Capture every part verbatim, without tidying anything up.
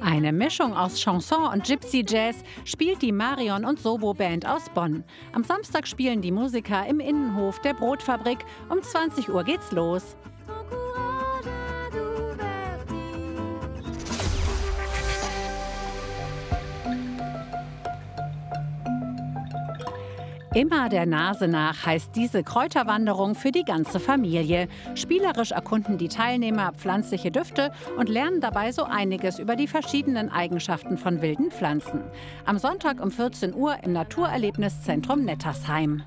Eine Mischung aus Chanson und Gypsy Jazz spielt die Marion und Sobo Band aus Bonn. Am Samstag spielen die Musiker im Innenhof der Brotfabrik. Um zwanzig Uhr geht's los. Immer der Nase nach heißt diese Kräuterwanderung für die ganze Familie. Spielerisch erkunden die Teilnehmer pflanzliche Düfte und lernen dabei so einiges über die verschiedenen Eigenschaften von wilden Pflanzen. Am Sonntag um vierzehn Uhr im Naturerlebniszentrum Nettersheim.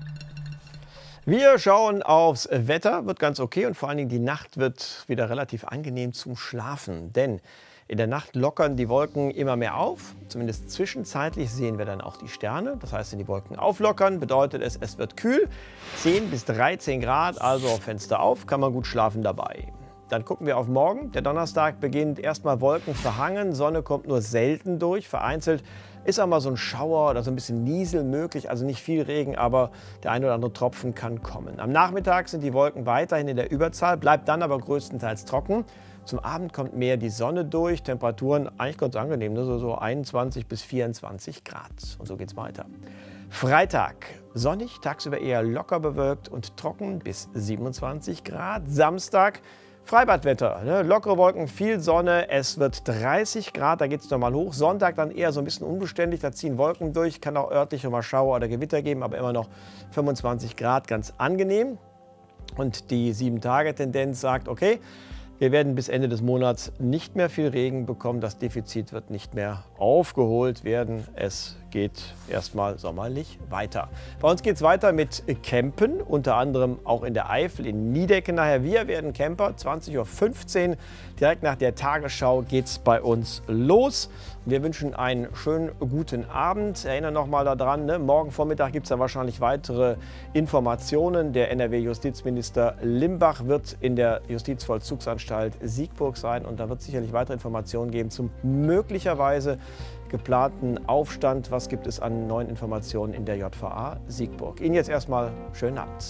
Wir schauen aufs Wetter, wird ganz okay und vor allen Dingen die Nacht wird wieder relativ angenehm zum Schlafen. Denn in der Nacht lockern die Wolken immer mehr auf. Zumindest zwischenzeitlich sehen wir dann auch die Sterne. Das heißt, wenn die Wolken auflockern, bedeutet es, es wird kühl. zehn bis dreizehn Grad, also Fenster auf, kann man gut schlafen dabei. Dann gucken wir auf morgen. Der Donnerstag beginnt erstmal wolkenverhangen. Sonne kommt nur selten durch. Vereinzelt ist auch mal so ein Schauer oder so ein bisschen Niesel möglich. Also nicht viel Regen, aber der ein oder andere Tropfen kann kommen. Am Nachmittag sind die Wolken weiterhin in der Überzahl, bleibt dann aber größtenteils trocken. Zum Abend kommt mehr die Sonne durch, Temperaturen eigentlich ganz angenehm, ne? so, so einundzwanzig bis vierundzwanzig Grad. Und so geht's weiter. Freitag sonnig, tagsüber eher locker bewölkt und trocken bis siebenundzwanzig Grad. Samstag Freibadwetter, ne? Lockere Wolken, viel Sonne, es wird dreißig Grad, da geht es nochmal hoch. Sonntag dann eher so ein bisschen unbeständig, da ziehen Wolken durch, kann auch örtlich mal Schauer oder Gewitter geben, aber immer noch fünfundzwanzig Grad, ganz angenehm. Und die sieben-Tage-Tendenz sagt, okay, wir werden bis Ende des Monats nicht mehr viel Regen bekommen. Das Defizit wird nicht mehr aufgeholt werden. Es geht erstmal sommerlich weiter. Bei uns geht es weiter mit Campen, unter anderem auch in der Eifel, in Niedecken. Nachher wir werden Camper, zwanzig Uhr fünfzehn. Direkt nach der Tagesschau geht es bei uns los. Wir wünschen einen schönen guten Abend. Erinnern noch mal daran, ne? Morgen Vormittag gibt es dann wahrscheinlich weitere Informationen. Der N R W-Justizminister Limbach wird in der Justizvollzugsanstalt Siegburg sein. Und da wird es sicherlich weitere Informationen geben zum möglicherweise geplanten Aufstand. Was gibt es an neuen Informationen in der J V A Siegburg? Ihnen jetzt erstmal schönen Abend.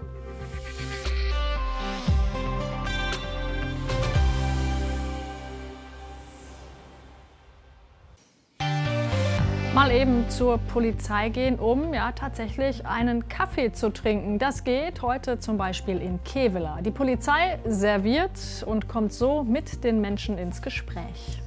Mal eben zur Polizei gehen, um ja tatsächlich einen Kaffee zu trinken. Das geht heute zum Beispiel in Kevela. Die Polizei serviert und kommt so mit den Menschen ins Gespräch.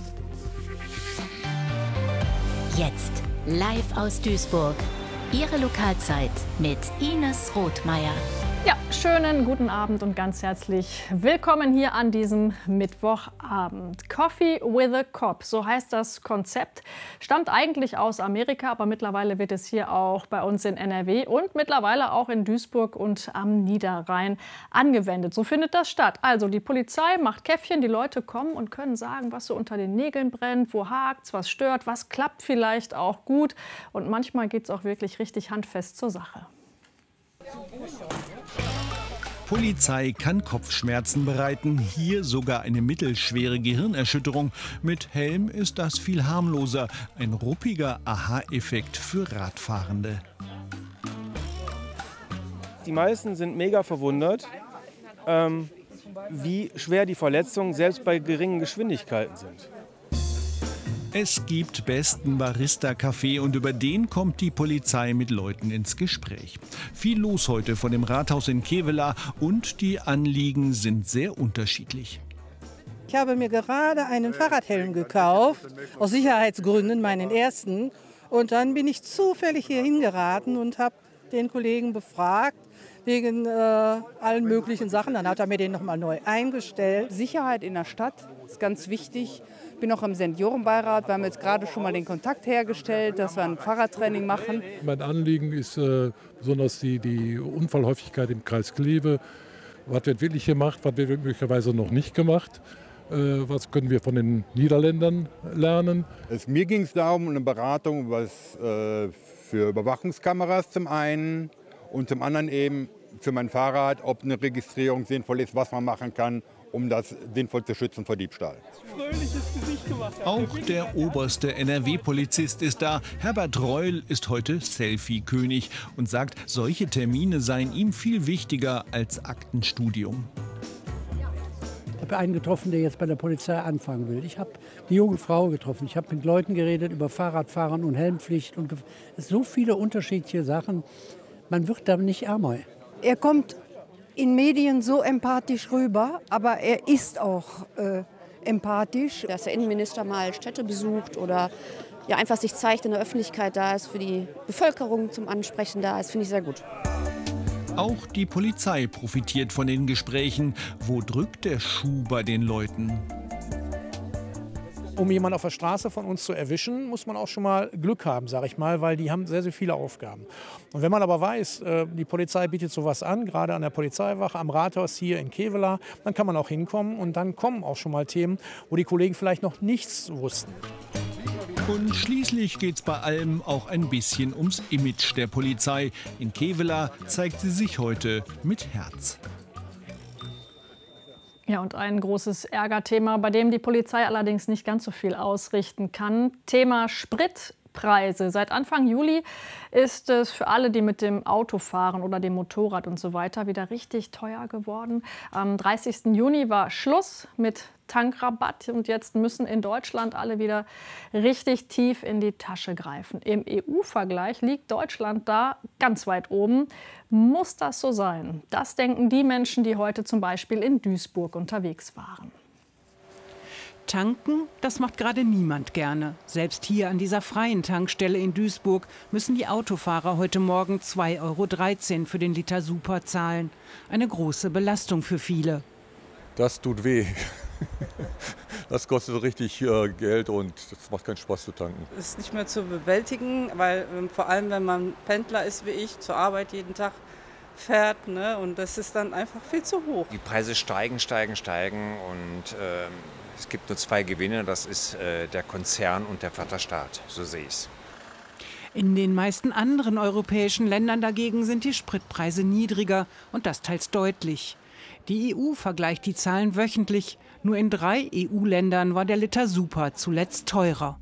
Jetzt live aus Duisburg. Ihre Lokalzeit mit Ines Rothmeier. Ja, schönen guten Abend und ganz herzlich willkommen hier an diesem Mittwochabend. Coffee with a Cop, so heißt das Konzept. Stammt eigentlich aus Amerika, aber mittlerweile wird es hier auch bei uns in N R W und mittlerweile auch in Duisburg und am Niederrhein angewendet. So findet das statt. Also die Polizei macht Käffchen, die Leute kommen und können sagen, was so unter den Nägeln brennt, wo hakt's, was stört, was klappt vielleicht auch gut. Und manchmal geht es auch wirklich richtig handfest zur Sache. Polizei kann Kopfschmerzen bereiten, hier sogar eine mittelschwere Gehirnerschütterung. Mit Helm ist das viel harmloser, ein ruppiger Aha-Effekt für Radfahrende. Die meisten sind mega verwundert, ähm, wie schwer die Verletzungen selbst bei geringen Geschwindigkeiten sind. Es gibt besten Barista-Kaffee und über den kommt die Polizei mit Leuten ins Gespräch. Viel los heute vor dem Rathaus in Kevela und die Anliegen sind sehr unterschiedlich. Ich habe mir gerade einen Fahrradhelm gekauft, aus Sicherheitsgründen meinen ersten. Und dann bin ich zufällig hier hingeraten und habe den Kollegen befragt wegen äh, allen möglichen Sachen. Dann hat er mir den nochmal neu eingestellt. Sicherheit in der Stadt ist ganz wichtig. Ich bin auch im Seniorenbeirat. Wir haben jetzt gerade schon mal den Kontakt hergestellt, dass wir ein Fahrradtraining machen. Mein Anliegen ist äh, besonders die, die Unfallhäufigkeit im Kreis Kleve. Was wird wirklich gemacht, was wird möglicherweise noch nicht gemacht? Äh, was können wir von den Niederländern lernen? Es, mir ging es darum, eine Beratung was, äh, für Überwachungskameras zum einen und zum anderen eben für mein Fahrrad, ob eine Registrierung sinnvoll ist, was man machen kann, um das sinnvoll zu schützen vor Diebstahl. Auch der oberste N R W-Polizist ist da. Herbert Reul ist heute Selfie-König und sagt, solche Termine seien ihm viel wichtiger als Aktenstudium. habe einen getroffen, der jetzt bei der Polizei anfangen will. Ich habe die junge Frau getroffen. Ich habe mit Leuten geredet über Fahrradfahren und Helmpflicht. Und so viele unterschiedliche Sachen. Man wird da nicht ärmer. Er kommt in Medien so empathisch rüber, aber er ist auch äh, empathisch. Dass der Innenminister mal Städte besucht oder ja, einfach sich zeigt, in der Öffentlichkeit da ist, für die Bevölkerung zum Ansprechen da ist, finde ich sehr gut. Auch die Polizei profitiert von den Gesprächen. Wo drückt der Schuh bei den Leuten? Um jemanden auf der Straße von uns zu erwischen, muss man auch schon mal Glück haben, sage ich mal, weil die haben sehr, sehr viele Aufgaben. Und wenn man aber weiß, die Polizei bietet sowas an, gerade an der Polizeiwache, am Rathaus hier in Kevelaer, dann kann man auch hinkommen und dann kommen auch schon mal Themen, wo die Kollegen vielleicht noch nichts wussten. Und schließlich geht es bei allem auch ein bisschen ums Image der Polizei. In Kevelaer zeigt sie sich heute mit Herz. Ja, und ein großes Ärgerthema, bei dem die Polizei allerdings nicht ganz so viel ausrichten kann. Thema Spritpreise. Seit Anfang Juli ist es für alle, die mit dem Auto fahren oder dem Motorrad und so weiter, wieder richtig teuer geworden. Am dreißigsten Juni war Schluss mit Tankrabatt und jetzt müssen in Deutschland alle wieder richtig tief in die Tasche greifen. Im E U-Vergleich liegt Deutschland da ganz weit oben. Muss das so sein? Das denken die Menschen, die heute zum Beispiel in Duisburg unterwegs waren. Tanken, das macht gerade niemand gerne. Selbst hier an dieser freien Tankstelle in Duisburg müssen die Autofahrer heute Morgen zwei Euro dreizehn für den Liter Super zahlen. Eine große Belastung für viele. Das tut weh. Das kostet richtig äh, Geld und das macht keinen Spaß zu tanken. Es ist nicht mehr zu bewältigen, weil ähm, vor allem, wenn man Pendler ist wie ich, zur Arbeit jeden Tag fährt, ne, und das ist dann einfach viel zu hoch. Die Preise steigen, steigen, steigen und äh, es gibt nur zwei Gewinner, das ist äh, der Konzern und der Vaterstaat, so sehe ich es. In den meisten anderen europäischen Ländern dagegen sind die Spritpreise niedriger und das teils deutlich. Die E U vergleicht die Zahlen wöchentlich. Nur in drei E U-Ländern war der Liter Super zuletzt teurer.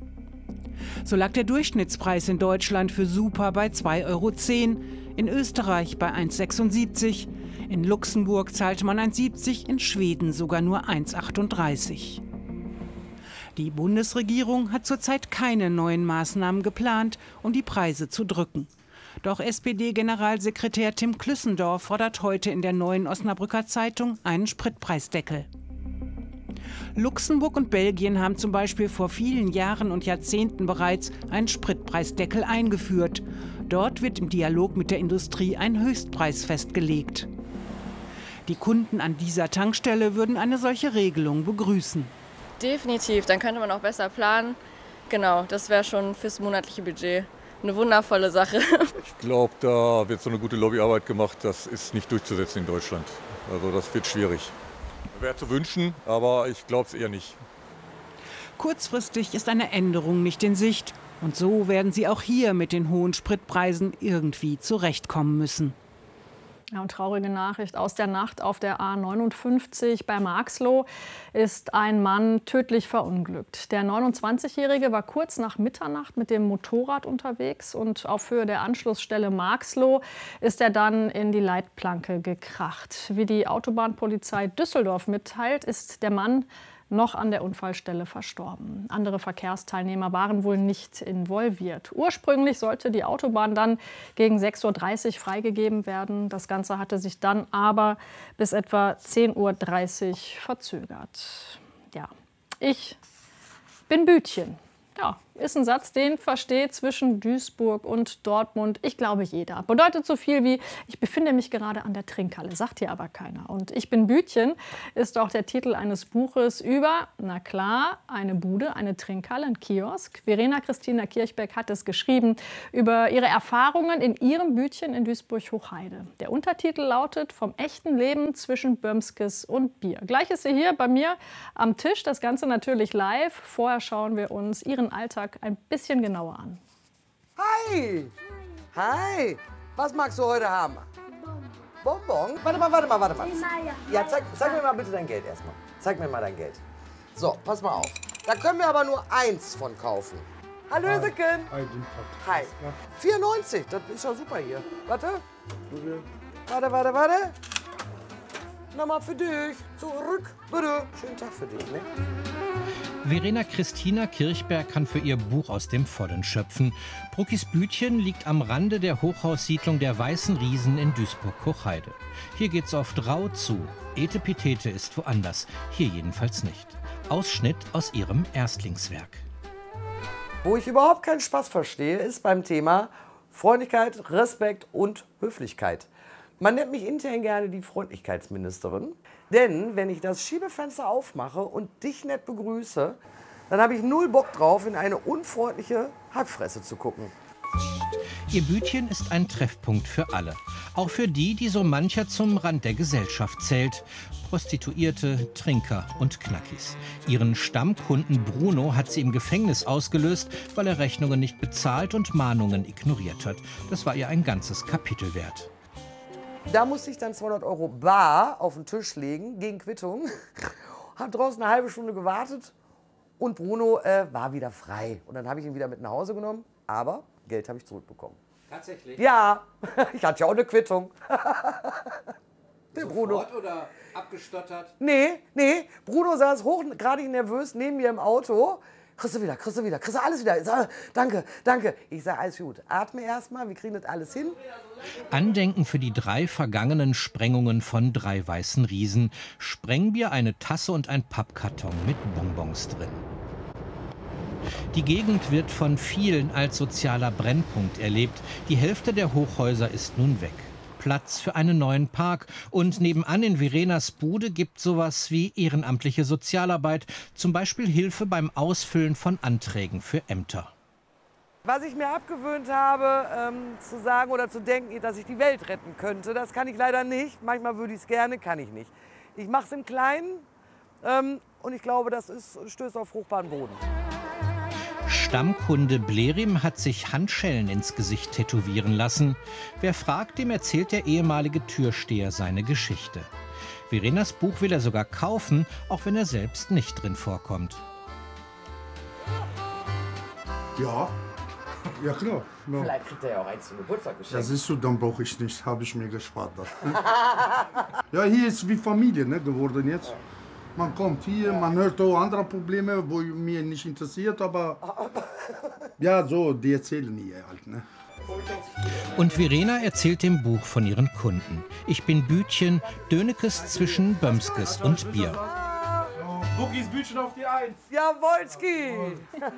So lag der Durchschnittspreis in Deutschland für Super bei zwei Euro zehn, in Österreich bei eins Euro sechsundsiebzig, in Luxemburg zahlte man eins Euro siebzig, in Schweden sogar nur eins Euro achtunddreißig. Die Bundesregierung hat zurzeit keine neuen Maßnahmen geplant, um die Preise zu drücken. Doch S P D-Generalsekretär Tim Klüssendorf fordert heute in der Neuen Osnabrücker Zeitung einen Spritpreisdeckel. Luxemburg und Belgien haben zum Beispiel vor vielen Jahren und Jahrzehnten bereits einen Spritpreisdeckel eingeführt. Dort wird im Dialog mit der Industrie ein Höchstpreis festgelegt. Die Kunden an dieser Tankstelle würden eine solche Regelung begrüßen. Definitiv, dann könnte man auch besser planen. Genau, das wäre schon fürs monatliche Budget eine wundervolle Sache. Ich glaube, da wird so eine gute Lobbyarbeit gemacht, das ist nicht durchzusetzen in Deutschland. Also das wird schwierig. Wäre zu wünschen, aber ich glaube es eher nicht. Kurzfristig ist eine Änderung nicht in Sicht. Und so werden sie auch hier mit den hohen Spritpreisen irgendwie zurechtkommen müssen. Ja, und traurige Nachricht aus der Nacht auf der A neunundfünfzig bei Marxloh ist ein Mann tödlich verunglückt. Der neunundzwanzigjährige war kurz nach Mitternacht mit dem Motorrad unterwegs und auf Höhe der Anschlussstelle Marxloh ist er dann in die Leitplanke gekracht. Wie die Autobahnpolizei Düsseldorf mitteilt, ist der Mann noch an der Unfallstelle verstorben. Andere Verkehrsteilnehmer waren wohl nicht involviert. Ursprünglich sollte die Autobahn dann gegen sechs Uhr dreißig freigegeben werden. Das Ganze hatte sich dann aber bis etwa zehn Uhr dreißig verzögert. Ja, ich bin Bütchen. Ja, ist ein Satz, den versteht zwischen Duisburg und Dortmund, ich glaube, jeder. Bedeutet so viel wie, ich befinde mich gerade an der Trinkhalle, sagt hier aber keiner. Und Ich bin Bütchen ist auch der Titel eines Buches über, na klar, eine Bude, eine Trinkhalle, ein Kiosk. Verena Christina Kirchbeck hat es geschrieben über ihre Erfahrungen in ihrem Bütchen in Duisburg-Hochheide. Der Untertitel lautet Vom echten Leben zwischen Bömskes und Bier. Gleich ist sie hier bei mir am Tisch, das Ganze natürlich live. Vorher schauen wir uns ihren Alltag ein bisschen genauer an. Hi! Hi! Was magst du heute haben? Bonbon. Warte mal, warte mal, warte mal. Ja, zeig, zeig mir mal bitte dein Geld erstmal. Zeig mir mal dein Geld. So, pass mal auf. Da können wir aber nur eins von kaufen. Hallöseken. Hi. vier neunzig, das ist ja super hier. Warte. Warte, warte, warte. nochmal für dich. Zurück, bitte. Schönen Tag für dich, ne? Verena Christina Kirchberg kann für ihr Buch aus dem Vollen schöpfen. Bruckis Bütchen liegt am Rande der Hochhaussiedlung der Weißen Riesen in Duisburg-Hochheide. Hier geht's oft rau zu. Etepetete ist woanders, hier jedenfalls nicht. Ausschnitt aus ihrem Erstlingswerk. Wo ich überhaupt keinen Spaß verstehe, ist beim Thema Freundlichkeit, Respekt und Höflichkeit. Man nennt mich intern gerne die Freundlichkeitsministerin. Denn wenn ich das Schiebefenster aufmache und dich nett begrüße, dann habe ich null Bock drauf, in eine unfreundliche Hackfresse zu gucken. Ihr Bütchen ist ein Treffpunkt für alle. Auch für die, die so mancher zum Rand der Gesellschaft zählt. Prostituierte, Trinker und Knackis. Ihren Stammkunden Bruno hat sie im Gefängnis ausgelöst, weil er Rechnungen nicht bezahlt und Mahnungen ignoriert hat. Das war ihr ein ganzes Kapitel wert. Da musste ich dann zweihundert Euro bar auf den Tisch legen, gegen Quittung. Hab draußen eine halbe Stunde gewartet und Bruno äh, war wieder frei. Und dann habe ich ihn wieder mit nach Hause genommen, aber Geld habe ich zurückbekommen. Tatsächlich? Ja, ich hatte ja auch eine Quittung. Der Bruno. Sofort oder abgestottert? Nee, nee, Bruno saß hochgradig nervös neben mir im Auto. Kriegst du wieder, kriegst du wieder, kriegst du alles wieder. Sag, danke, danke. Ich sage, alles gut. Atme erstmal, wir kriegen das alles hin. Andenken für die drei vergangenen Sprengungen von drei Weißen Riesen. Sprengbier, eine Tasse und ein Pappkarton mit Bonbons drin. Die Gegend wird von vielen als sozialer Brennpunkt erlebt. Die Hälfte der Hochhäuser ist nun weg. Platz für einen neuen Park. Und nebenan in Verenas Bude gibt sowas wie ehrenamtliche Sozialarbeit. Zum Beispiel Hilfe beim Ausfüllen von Anträgen für Ämter. Was ich mir abgewöhnt habe, ähm, zu sagen oder zu denken, dass ich die Welt retten könnte, das kann ich leider nicht. Manchmal würde ich es gerne, kann ich nicht. Ich mache es im Kleinen ähm, und ich glaube, das ist, stößt auf fruchtbaren Boden. Stammkunde Blerim hat sich Handschellen ins Gesicht tätowieren lassen. Wer fragt, dem erzählt der ehemalige Türsteher seine Geschichte. Verenas Buch will er sogar kaufen, auch wenn er selbst nicht drin vorkommt. Ja, ja klar. Ja. Vielleicht kriegt er ja auch eins zum Geburtstag geschenkt. Das ist so, dann brauche ich nicht, habe ich mir gespart. Ja, hier ist wie Familie, ne, geworden jetzt. Man kommt hier, man hört auch andere Probleme, wo mir nicht interessiert, aber ja, so, die erzählen hier halt, ne. Und Verena erzählt im Buch von ihren Kunden. Ich bin Bütchen, Dönekes zwischen Bömskes und Bier. Bookies Bütchen auf die Eins. Jawolski!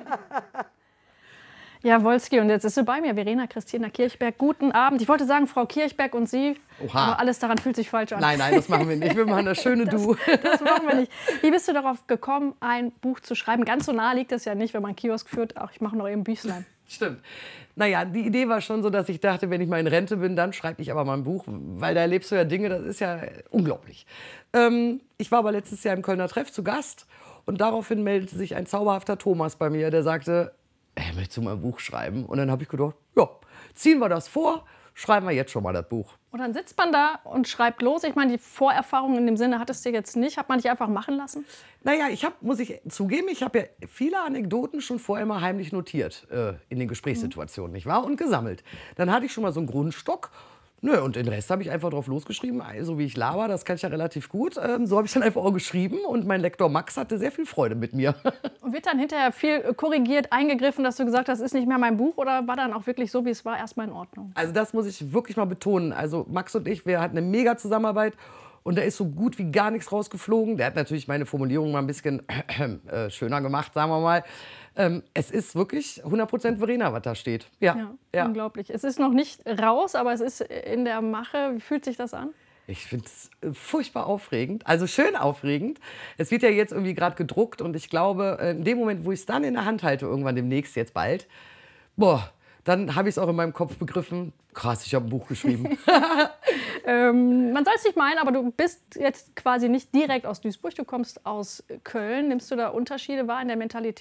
Ja, Wolski, und jetzt ist sie bei mir, Verena Christina Kirchberg. Guten Abend. Ich wollte sagen, Frau Kirchberg und Sie, Oha. aber alles daran fühlt sich falsch an. Nein, nein, das machen wir nicht. Wir machen das schöne Du. Das, das machen wir nicht. Wie bist du darauf gekommen, ein Buch zu schreiben? Ganz so nah liegt es ja nicht, wenn man einen Kiosk führt. Ach, ich mache noch eben Büchlein. Stimmt. Naja, die Idee war schon so, dass ich dachte, wenn ich mal in Rente bin, dann schreibe ich aber mal ein Buch. Weil da erlebst du ja Dinge, das ist ja unglaublich. Ähm, ich war aber letztes Jahr im Kölner Treff zu Gast. Und daraufhin meldete sich ein zauberhafter Thomas bei mir, der sagte, hey, möchtest du mal ein Buch schreiben? Und dann habe ich gedacht, ja, ziehen wir das vor, schreiben wir jetzt schon mal das Buch. Und dann sitzt man da und schreibt los. Ich meine, die Vorerfahrung in dem Sinne hattest du jetzt nicht. Hat man dich einfach machen lassen? Naja, ich habe, muss ich zugeben, ich habe ja viele Anekdoten schon vorher mal heimlich notiert äh, in den Gesprächssituationen, mhm. nicht wahr? Und gesammelt. Dann hatte ich schon mal so einen Grundstock. Nö, und den Rest habe ich einfach drauf losgeschrieben. So wie ich laber, das kann ich ja relativ gut. Ähm, so habe ich dann einfach auch geschrieben. Und mein Lektor Max hatte sehr viel Freude mit mir. Und wird dann hinterher viel korrigiert, eingegriffen, dass du gesagt hast, das ist nicht mehr mein Buch? Oder war dann auch wirklich so, wie es war, erstmal in Ordnung? Also das muss ich wirklich mal betonen. Also Max und ich, wir hatten eine mega Zusammenarbeit. Und da ist so gut wie gar nichts rausgeflogen. Der hat natürlich meine Formulierung mal ein bisschen äh, schöner gemacht, sagen wir mal. Ähm, es ist wirklich hundert Prozent Verena, was da steht. Ja. Ja, ja. Unglaublich. Es ist noch nicht raus, aber es ist in der Mache. Wie fühlt sich das an? Ich finde es furchtbar aufregend, also schön aufregend. Es wird ja jetzt irgendwie gerade gedruckt und ich glaube, in dem Moment, wo ich es dann in der Hand halte, irgendwann demnächst, jetzt bald, boah, dann habe ich es auch in meinem Kopf begriffen. Krass, ich habe ein Buch geschrieben. ähm, man soll es nicht meinen, aber du bist jetzt quasi nicht direkt aus Duisburg, du kommst aus Köln. Nimmst du da Unterschiede wahr in der Mentalität?